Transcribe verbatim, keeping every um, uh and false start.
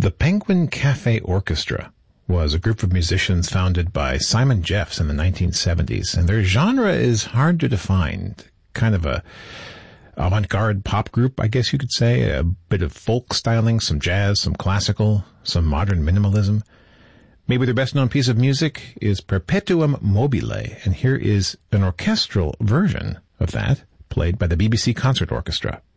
The Penguin Cafe Orchestra was a group of musicians founded by Simon Jeffs in the nineteen seventies, and their genre is hard to define. Kind of a avant-garde pop group, I guess you could say. A bit of folk styling, some jazz, some classical, some modern minimalism. Maybe their best-known piece of music is Perpetuum Mobile, and here is an orchestral version of that, played by the B B C Concert Orchestra.